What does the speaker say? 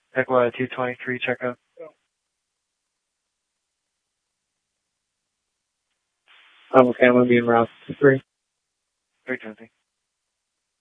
Echo 223, check out. I'm okay, I'm going to be in route 3. 320.